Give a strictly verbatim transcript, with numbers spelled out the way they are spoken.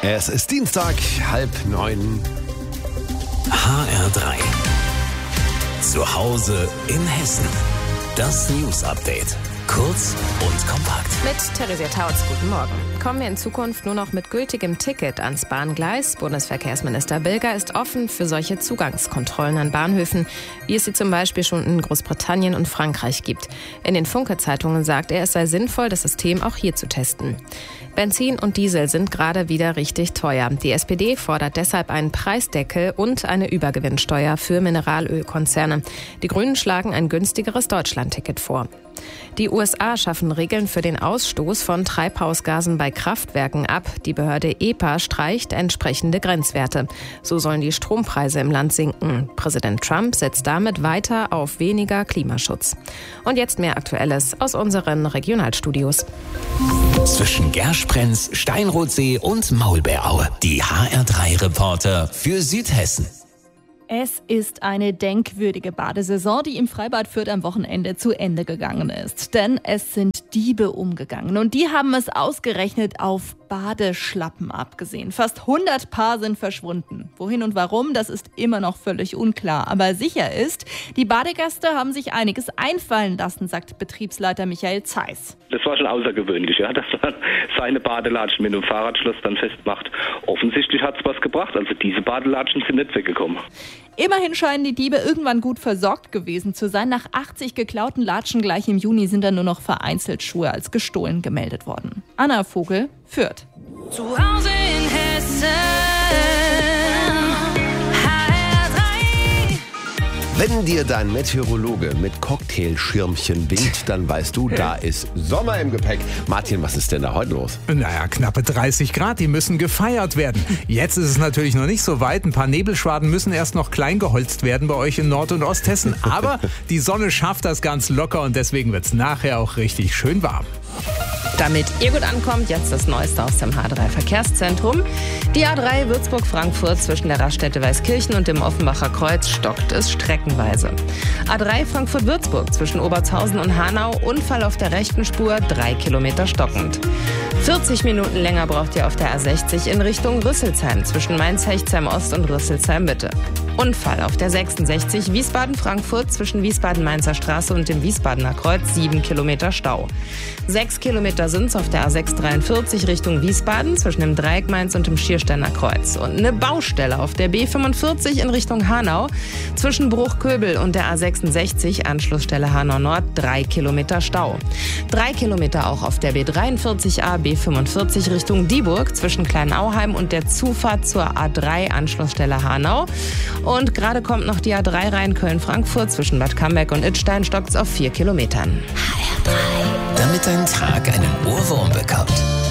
Es ist Dienstag, halb neun. H R drei. Zu Hause in Hessen. Das News Update. Kurz und kompakt. Mit Theresia Tautz, guten Morgen. Kommen wir in Zukunft nur noch mit gültigem Ticket ans Bahngleis? Bundesverkehrsminister Bilger ist offen für solche Zugangskontrollen an Bahnhöfen, wie es sie zum Beispiel schon in Großbritannien und Frankreich gibt. In den Funke-Zeitungen sagt er, es sei sinnvoll, das System auch hier zu testen. Benzin und Diesel sind gerade wieder richtig teuer. Die S P D fordert deshalb einen Preisdeckel und eine Übergewinnsteuer für Mineralölkonzerne. Die Grünen schlagen ein günstigeres Deutschlandticket vor. Die U S A schaffen Regeln für den Ausstoß von Treibhausgasen bei Kraftwerken ab. Die Behörde E P A streicht entsprechende Grenzwerte. So sollen die Strompreise im Land sinken. Präsident Trump setzt damit weiter auf weniger Klimaschutz. Und jetzt mehr Aktuelles aus unseren Regionalstudios. Zwischen Gersprenz, Steinrotsee und Maulbeeraue. Die H R drei Reporter für Südhessen. Es ist eine denkwürdige Badesaison, die im Freibad Fürth am Wochenende zu Ende gegangen ist. Denn es sind Diebe umgegangen und die haben es ausgerechnet auf Badeschlappen abgesehen. Fast hundert Paar sind verschwunden. Wohin und warum, das ist immer noch völlig unklar. Aber sicher ist, die Badegäste haben sich einiges einfallen lassen, sagt Betriebsleiter Michael Zeiss. Das war schon außergewöhnlich, ja, dass man seine Badelatschen mit einem Fahrradschloss dann festmacht. Offensichtlich hat es was gebracht, also diese Badelatschen sind nicht weggekommen. Immerhin scheinen die Diebe irgendwann gut versorgt gewesen zu sein. Nach achtzig geklauten Latschen gleich im Juni sind dann nur noch vereinzelt Schuhe als gestohlen gemeldet worden. Anna Vogel, Fürth. Zu Hause in Hessen. Wenn dir dein Meteorologe mit Cocktailschirmchen winkt, dann weißt du, da ist Sommer im Gepäck. Martin, was ist denn da heute los? Naja, knappe dreißig Grad, die müssen gefeiert werden. Jetzt ist es natürlich noch nicht so weit. Ein paar Nebelschwaden müssen erst noch klein geholzt werden bei euch in Nord- und Osthessen. Aber die Sonne schafft das ganz locker und deswegen wird es nachher auch richtig schön warm. Damit ihr gut ankommt, jetzt das Neueste aus dem H drei Verkehrszentrum. Die A drei Würzburg-Frankfurt zwischen der Raststätte Weißkirchen und dem Offenbacher Kreuz stockt es streckenweise. A drei Frankfurt-Würzburg zwischen Obertshausen und Hanau, Unfall auf der rechten Spur, drei Kilometer stockend. vierzig Minuten länger braucht ihr auf der A sechzig in Richtung Rüsselsheim zwischen Mainz-Hechtsheim-Ost und Rüsselsheim-Mitte. Unfall auf der sechsundsechzig Wiesbaden-Frankfurt zwischen Wiesbaden-Mainzer Straße und dem Wiesbadener Kreuz, sieben Kilometer Stau. Sechs Kilometer sind's auf der A sechs dreiundvierzig Richtung Wiesbaden zwischen dem Dreieck Mainz und dem Schiersteiner Kreuz. Und eine Baustelle auf der B fünfundvierzig in Richtung Hanau zwischen Bruchköbel und der A sechsundsechzig, Anschlussstelle Hanau Nord, drei Kilometer Stau. Drei Kilometer auch auf der B dreiundvierzig A, B fünfundvierzig Richtung Dieburg zwischen Kleinauheim und der Zufahrt zur A drei, Anschlussstelle Hanau. Und gerade kommt noch die A drei rein Köln-Frankfurt zwischen Bad Camberg und Idstein, stockt's auf vier Kilometern. H R drei. Damit dein Tag einen Ohrwurm bekommt.